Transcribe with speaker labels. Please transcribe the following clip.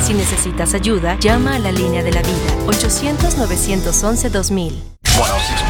Speaker 1: Si necesitas ayuda, llama a la línea de la vida, 800-911-2000.
Speaker 2: 106.9